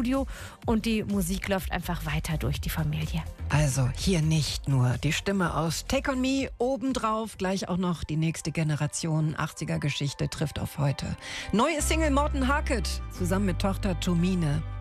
Studio und die Musik läuft einfach weiter durch die Familie. Also hier nicht nur die Stimme aus Take On Me, obendrauf gleich auch noch die nächste Generation 80er Geschichte trifft auf heute. Neue Single Morten Harket zusammen mit Tochter Tomine.